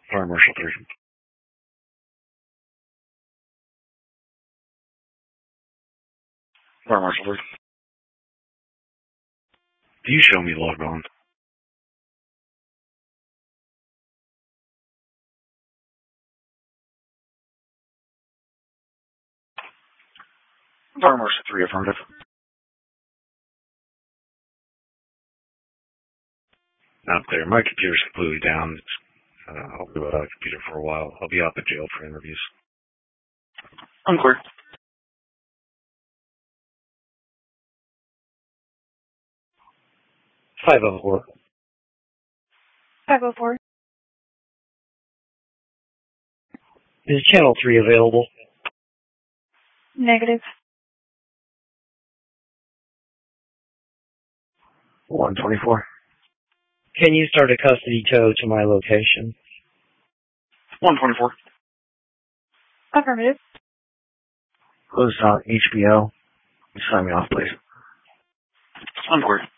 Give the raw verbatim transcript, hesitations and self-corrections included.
Fire Marshal three. Fire Marshal three. Do you show me logged on? Fire Marshal three, affirmative. Not clear. My computer's completely down. Uh, I'll be without a computer for a while. I'll be out the jail for interviews. Unclear. five oh four. five oh four. Is channel three available? Negative. one twenty-four. Can you start a custody tow to my location? one twenty-four. Affirmative. Closed on H B O. Sign me off, please. Unclear.